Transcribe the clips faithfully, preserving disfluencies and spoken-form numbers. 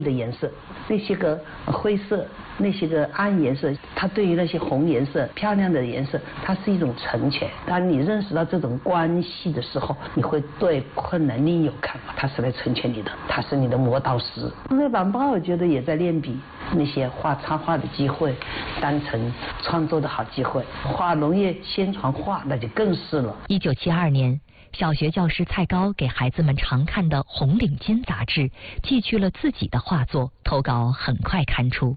的颜色，那些个灰色，那些个暗颜色，它对于那些红颜色、漂亮的颜色，它是一种成全。当你认识到这种关系的时候，你会对困难另有看法。它是来成全你的，它是你的磨刀石。那版报我觉得也在练笔，那些画插画的机会，当成创作的好机会。画农业宣传画那就更是了。 一九七二年。小学教师蔡高给孩子们常看的《红领巾》杂志寄去了自己的画作，投稿很快刊出。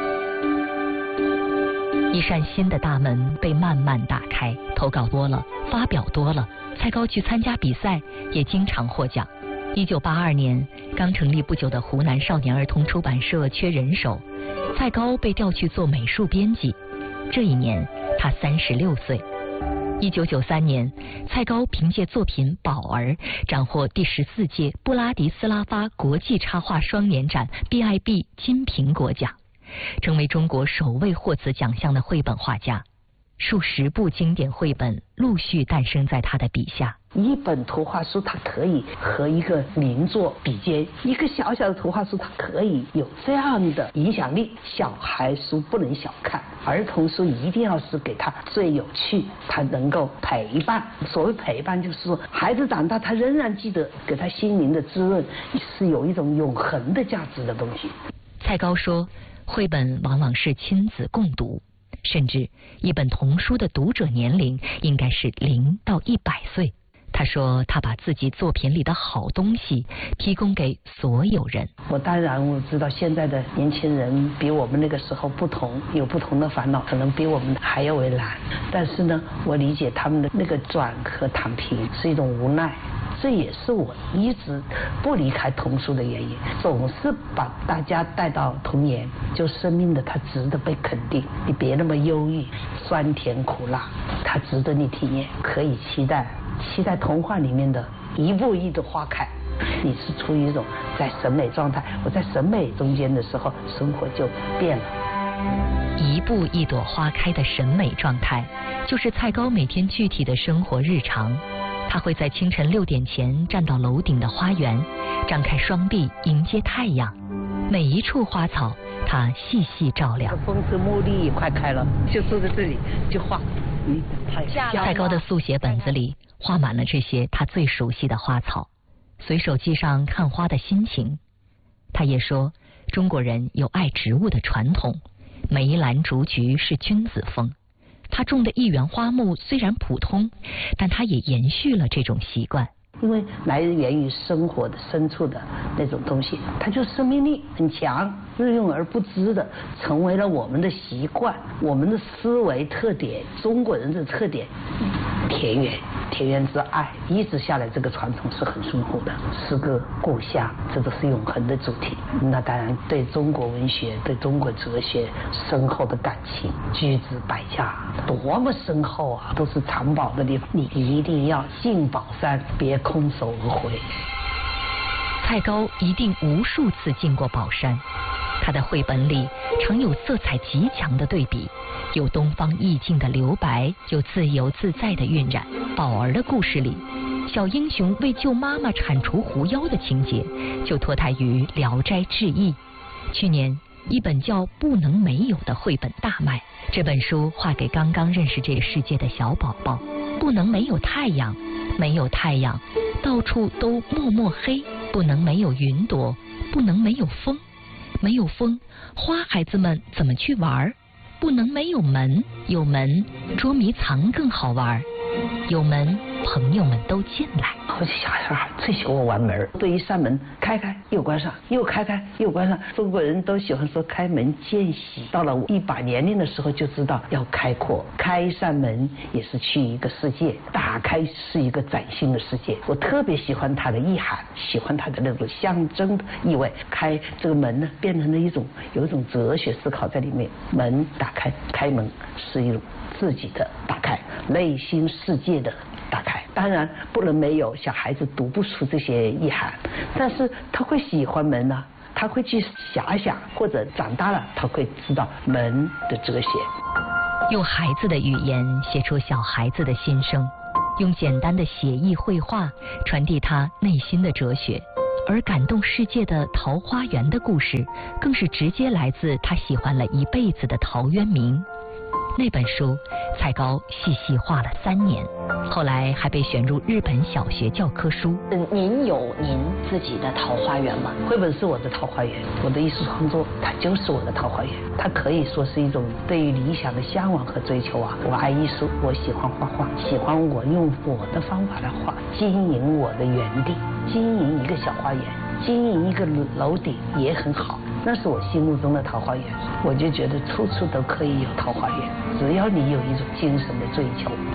一扇新的大门被慢慢打开，投稿多了，发表多了，蔡高去参加比赛，也经常获奖。一九八二年，刚成立不久的湖南少年儿童出版社缺人手，蔡高被调去做美术编辑。这一年，他三十六岁。一九九三年，蔡高凭借作品《宝儿》斩获第十四届布拉迪斯拉发国际插画双年展 B I B 金苹果奖，成为中国首位获此奖项的绘本画家。数十部经典绘本陆续诞生在他的笔下。 一本图画书它可以和一个名作比肩，一个小小的图画书它可以有这样的影响力。小孩书不能小看，儿童书一定要是给他最有趣，他能够陪伴。所谓陪伴就是说，孩子长大他仍然记得，给他心灵的滋润是有一种永恒的价值的东西。 蔡高说，绘本往往是亲子共读，甚至一本童书的读者年龄应该是零到一百岁。他说，他把自己作品里的好东西提供给所有人。 我当然我知道现在的年轻人比我们那个时候不同，有不同的烦恼，可能比我们还要为难。但是呢，我理解他们的那个转和躺平是一种无奈。这也是我一直不离开童书的原因，总是把大家带到童年，就生命的它值得被肯定，你别那么忧郁，酸甜苦辣，它值得你体验，可以期待期待童话里面的一步一朵花开。你是处于一种在审美状态，我在审美中间的时候，生活就变了。 一步一朵花开的审美状态，就是蔡高每天具体的生活日常。他会在清晨六点前站到楼顶的花园，张开双臂迎接太阳。每一处花草，他细细照料。 风车茉莉也快开了，就坐在这里就画。嗯， 蔡高的速写本子里画满了这些他最熟悉的花草，随手记上看花的心情。他也说，中国人有爱植物的传统，梅兰竹菊是君子风。他种的一园花木虽然普通，但他也延续了这种习惯。 因为来源于生活的深处的那种东西，它就生命力很强，日用而不知的，成为了我们的习惯，我们的思维特点，中国人的特点。田园，田园之爱，一直下来这个传统是很深厚的。诗歌、故乡，这都是永恒的主题。那当然，对中国文学、对中国哲学深厚的感情，居之百家，多么深厚啊！都是藏宝的地方，你一定要进宝山，别空手而回。 蔡高一定无数次进过宝山，他的绘本里常有色彩极强的对比，有东方意境的留白，有自由自在的晕染。宝儿的故事里，小英雄为救妈妈铲除狐妖的情节，就脱胎于《聊斋志异》。去年，一本叫《不能没有》的绘本大卖。这本书画给刚刚认识这个世界的小宝宝。不能没有太阳，没有太阳，到处都默默黑。不能没有云朵，不能没有风，没有风，花孩子们怎么去玩？不能没有门，有门，捉迷藏更好玩。有门，朋友们都进来。 我小孩最喜欢玩门，对一扇门开开又关上，又开开又关上。中国人都喜欢说开门见喜，到了一把年龄的时候就知道要开阔，开一扇门也是去一个世界，打开是一个崭新的世界。我特别喜欢它的意涵，喜欢它的那种象征的意味。开这个门呢，变成了一种有一种哲学思考在里面。门打开，开门是一种自己的打开，内心世界的打开。当然不能没有，小孩子读不出这些意涵，但是他会喜欢门呢、啊，他会去遐想，或者长大了他会知道门的哲学。 用孩子的语言写出小孩子的心声，用简单的写意绘画传递他内心的哲学。 而感动世界的《桃花源》的故事，更是直接来自他喜欢了一辈子的陶渊明。那本书，蔡高细细画了三年，后来还被选入日本小学教科书。 嗯，您有您自己的桃花源吗？ 绘本是我的桃花源，我的艺术创作它就是我的桃花源，它可以说是一种对于理想的向往和追求啊。我爱艺术，我喜欢画画，喜欢我用我的方法来画，经营我的园地，经营一个小花园，经营一个楼顶也很好。那是我心目中的桃花源，我就觉得处处都可以有桃花源，只要你有一种精神的追求。